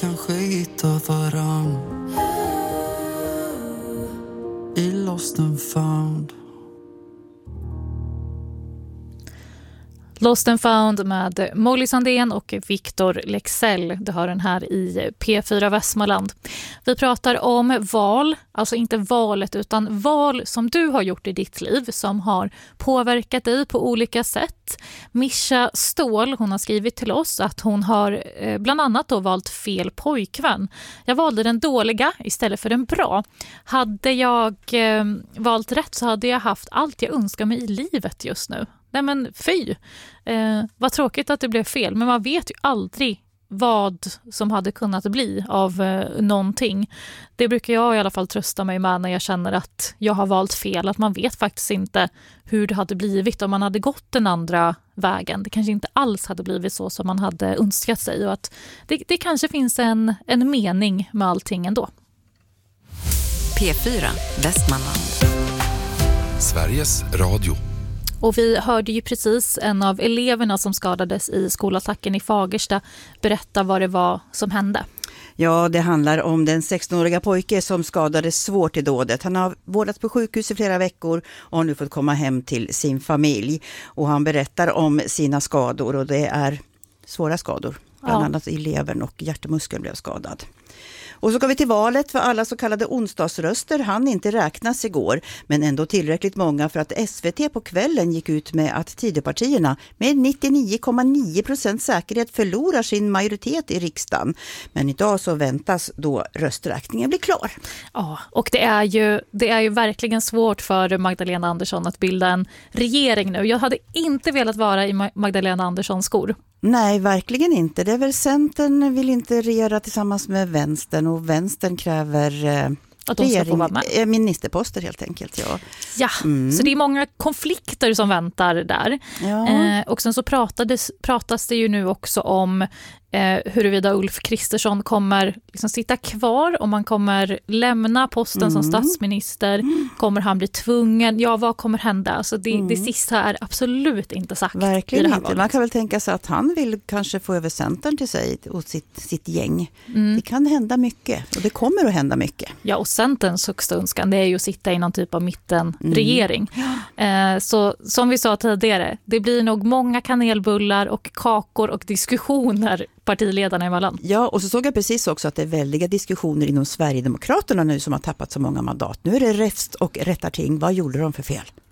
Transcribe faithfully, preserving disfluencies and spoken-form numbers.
kanske hittar varann i Lost and found. Lost and found med Molly Sandén och Victor Lexell. Du har den här i P fyra Västmanland. Vi pratar om val, alltså inte valet utan val som du har gjort i ditt liv som har påverkat dig på olika sätt. Mischa Ståhl, hon har skrivit till oss att hon har eh, bland annat då valt fel pojkvän. Jag valde den dåliga istället för den bra. Hade jag eh, valt rätt så hade jag haft allt jag önskar mig i livet just nu. Nej men fy, eh, vad tråkigt att det blev fel. Men man vet ju aldrig vad som hade kunnat bli av eh, någonting. Det brukar jag i alla fall trösta mig med när jag känner att jag har valt fel. Att man vet faktiskt inte hur det hade blivit om man hade gått den andra vägen. Det kanske inte alls hade blivit så som man hade önskat sig. Och att det, det kanske finns en, en mening med allting ändå. P fyra Västmanland. Sveriges Radio. Och vi hörde ju precis en av eleverna som skadades i skolattacken i Fagersta berätta vad det var som hände. Ja, det handlar om den sextonåriga pojke som skadades svårt i dådet. Han har vårdats på sjukhus i flera veckor och har nu fått komma hem till sin familj. Och han berättar om sina skador och det är svåra skador. Bland Ja. annat i levern och hjärtemuskeln blev skadad. Och så går vi till valet, för alla så kallade onsdagsröster hann inte räknas igår, men ändå tillräckligt många för att S V T på kvällen gick ut med att Tidöpartierna med nittionio komma nio procent säkerhet förlorar sin majoritet i riksdagen. Men idag så väntas då rösträkningen bli klar. Ja, och det är ju, det är ju verkligen svårt för Magdalena Andersson att bilda en regering nu. Jag hade inte velat vara i Magdalena Anderssons skor. Nej, verkligen inte. Det är väl Centern vill inte regera tillsammans med Vänstern och Vänstern kräver eh, Att de ska få vara med. eh, ministerposter helt enkelt. Ja, Ja, Mm. så det är många konflikter som väntar där. ja. Eh, och sen så pratades, pratas det ju nu också om eh, huruvida Ulf Kristersson kommer liksom sitta kvar, om man kommer lämna posten Mm. som statsminister. Mm. Kommer han bli tvungen? Ja, vad kommer hända? Alltså det, Mm. det sista är absolut inte sagt i Verkligen det här inte. valet. Man kan väl tänka sig att han vill kanske få över Centern till sig och sitt, sitt gäng. Mm. Det kan hända mycket och det kommer att hända mycket. Ja, och Centerns högsta önskan det är ju att sitta i någon typ av mittenregering. Mm. Eh, så som vi sa tidigare, det blir nog många kanelbullar och kakor och diskussioner partiledarna emellan. Ja, och så såg jag precis också att det är väldiga diskussioner inom Sverigedemokraterna nu som har tappat så många mandat. Nu är det räfst och rättarting. Vad gjorde de för fel?